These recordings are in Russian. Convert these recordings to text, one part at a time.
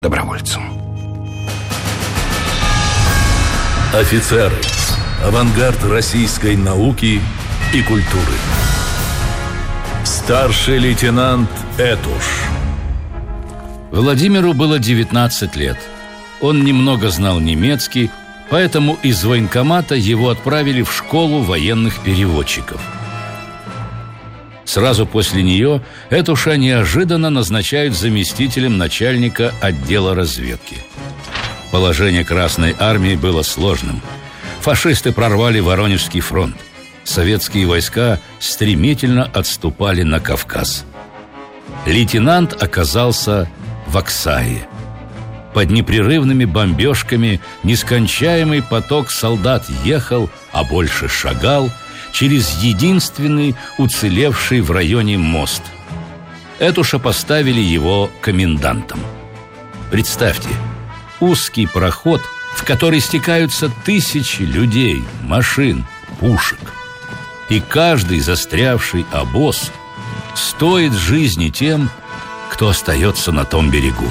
добровольцем. Офицеры. Авангард российской науки и культуры. Старший лейтенант Этуш. Владимиру было 19 лет. Он немного знал немецкий, поэтому из военкомата его отправили в школу военных переводчиков. Сразу после нее Этуша неожиданно назначают заместителем начальника отдела разведки. Положение Красной армии было сложным. Фашисты прорвали Воронежский фронт. Советские войска стремительно отступали на Кавказ. Лейтенант оказался в Аксае. Под непрерывными бомбежками нескончаемый поток солдат ехал, а больше шагал, через единственный уцелевший в районе мост. Этуша поставили его комендантом. Представьте, узкий проход, в который стекаются тысячи людей, машин, пушек. И каждый застрявший обоз стоит жизни тем, кто остается на том берегу.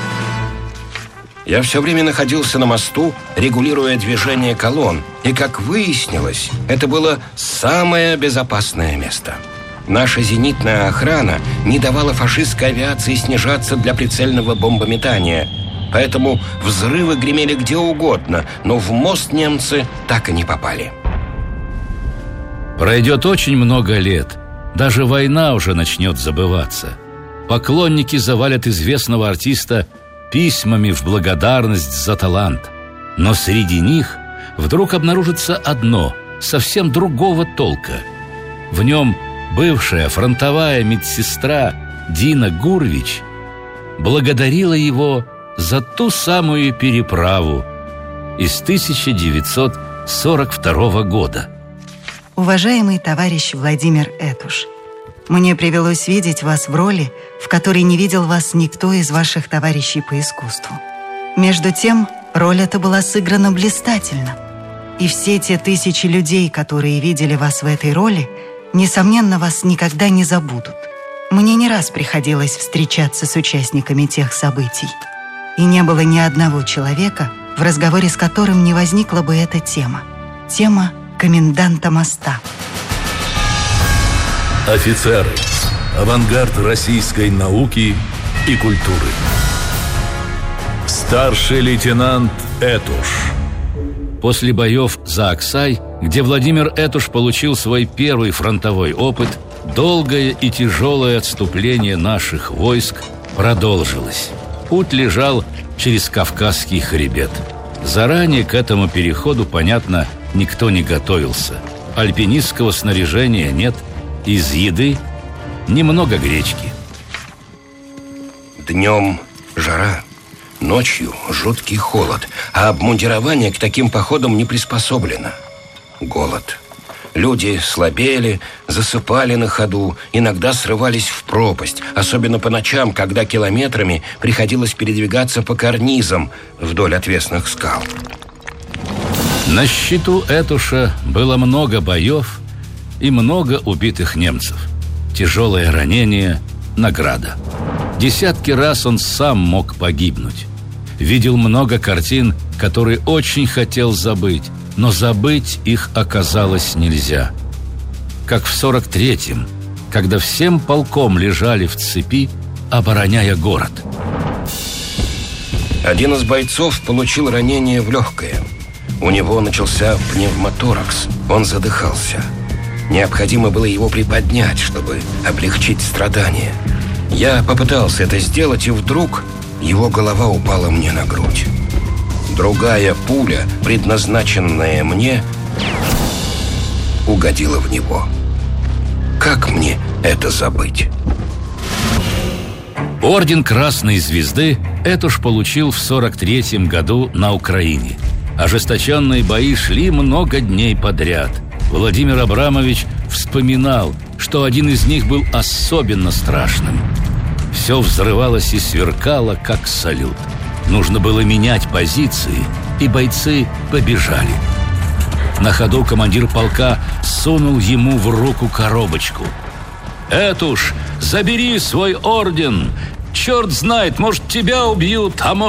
Я все время находился на мосту, регулируя движение колонн. И, как выяснилось, это было самое безопасное место. Наша зенитная охрана не давала фашистской авиации снижаться для прицельного бомбометания. Поэтому взрывы гремели где угодно, но в мост немцы так и не попали. Пройдет очень много лет. Даже война уже начнет забываться. Поклонники завалят известного артиста письмами в благодарность за талант. Но среди них вдруг обнаружится одно, совсем другого толка. В нем бывшая фронтовая медсестра Дина Гурвич благодарила его за ту самую переправу из 1942 года. Уважаемый товарищ Владимир Этуш, мне привелось видеть вас в роли, в которой не видел вас никто из ваших товарищей по искусству. Между тем, роль эта была сыграна блистательно. И все те тысячи людей, которые видели вас в этой роли, несомненно, вас никогда не забудут. Мне не раз приходилось встречаться с участниками тех событий. И не было ни одного человека, в разговоре с которым не возникла бы эта тема. Тема коменданта моста. Офицеры. Авангард российской науки и культуры. Старший лейтенант Этуш. После боев за Аксай, где Владимир Этуш получил свой первый фронтовой опыт, долгое и тяжелое отступление наших войск продолжилось. Путь лежал через Кавказский хребет. Заранее к этому переходу, понятно, никто не готовился. Альпинистского снаряжения нет, из еды немного гречки. Днем жара, ночью жуткий холод, а обмундирование к таким походам не приспособлено. Голод. Люди слабели, засыпали на ходу, иногда срывались в пропасть, особенно по ночам, когда километрами приходилось передвигаться по карнизам вдоль отвесных скал. На счету Этуша было много боев и много убитых немцев. Тяжелое ранение – награда. Десятки раз он сам мог погибнуть. Видел много картин, которые очень хотел забыть, но забыть их оказалось нельзя. Как в 43-м, когда всем полком лежали в цепи, обороняя город. Один из бойцов получил ранение в легкое. У него начался пневмоторакс, он задыхался. Необходимо было его приподнять, чтобы облегчить страдания. Я попытался это сделать, и вдруг его голова упала мне на грудь. Другая пуля, предназначенная мне, угодила в него. Как мне это забыть? Орден Красной Звезды Этуш получил в 43-м году на Украине. Ожесточенные бои шли много дней подряд. Владимир Абрамович вспоминал, что один из них был особенно страшным. Все взрывалось и сверкало, как салют. Нужно было менять позиции, и бойцы побежали. На ходу командир полка сунул ему в руку коробочку. «Этуш, забери свой орден! Черт знает, может, тебя убьют, а может,